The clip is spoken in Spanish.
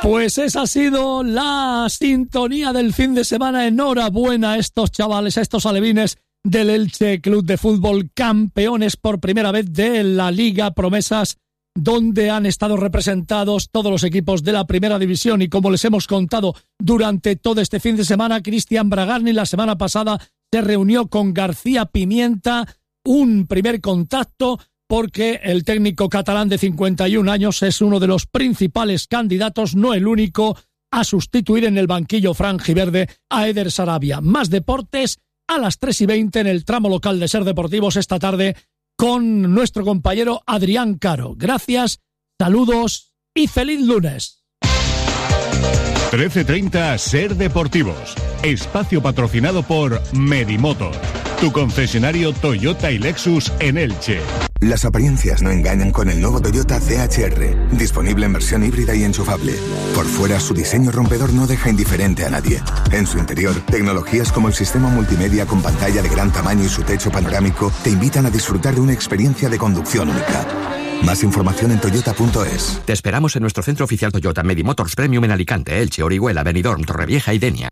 Pues esa ha sido la sintonía del fin de semana. Enhorabuena a estos chavales, a estos alevines del Elche Club de Fútbol, campeones por primera vez de la Liga Promesas, donde han estado representados todos los equipos de la primera división. Y como les hemos contado durante todo este fin de semana, Cristian Bragarni la semana pasada se reunió con García Pimienta, un primer contacto, porque el técnico catalán de 51 años es uno de los principales candidatos, no el único, a sustituir en el banquillo franjiverde a Eder Sarabia. Más deportes a las 3:20 en el tramo local de Ser Deportivos esta tarde con nuestro compañero Adrián Caro. Gracias, saludos y feliz lunes. 13:30 Ser Deportivos. Espacio patrocinado por Medimotor, tu concesionario Toyota y Lexus en Elche. Las apariencias no engañan con el nuevo Toyota CHR, disponible en versión híbrida y enchufable. Por fuera, su diseño rompedor no deja indiferente a nadie. En su interior, tecnologías como el sistema multimedia con pantalla de gran tamaño y su techo panorámico te invitan a disfrutar de una experiencia de conducción única. Más información en toyota.es. Te esperamos en nuestro centro oficial Toyota Medimotors Premium en Alicante, Elche, Orihuela, Benidorm, Torrevieja y Denia.